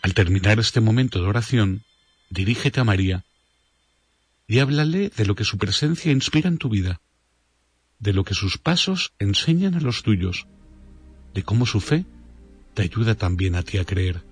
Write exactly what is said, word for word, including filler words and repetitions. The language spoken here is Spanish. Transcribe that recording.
Al terminar este momento de oración, dirígete a María y háblale de lo que su presencia inspira en tu vida, de lo que sus pasos enseñan a los tuyos, de cómo su fe te ayuda también a ti a creer.